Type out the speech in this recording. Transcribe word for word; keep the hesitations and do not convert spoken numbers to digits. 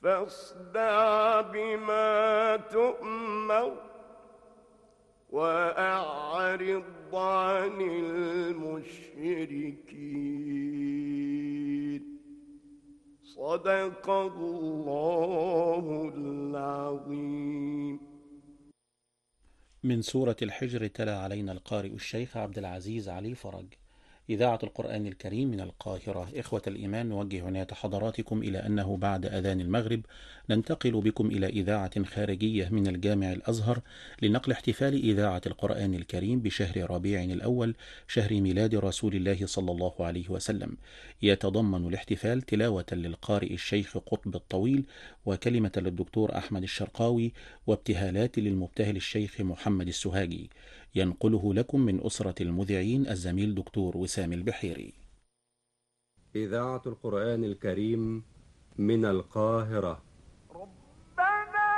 فاصدع بما تؤمر وأعرض عن المشركين. صدق الله العظيم. من سورة الحجر تلا علينا القارئ الشيخ عبد العزيز علي فرج. إذاعة القرآن الكريم من القاهرة. إخوة الإيمان، نوجه عناية حضراتكم إلى أنه بعد أذان المغرب ننتقل بكم إلى إذاعة خارجية من الجامع الأزهر لنقل احتفال إذاعة القرآن الكريم بشهر ربيع الأول، شهر ميلاد رسول الله صلى الله عليه وسلم. يتضمن الاحتفال تلاوة للقارئ الشيخ قطب الطويل، وكلمة للدكتور أحمد الشرقاوي، وابتهالات للمبتهل الشيخ محمد السهاجي. ينقله لكم من أسرة المذيعين الزميل دكتور وسام البحيري. إذاعة القرآن الكريم من القاهرة.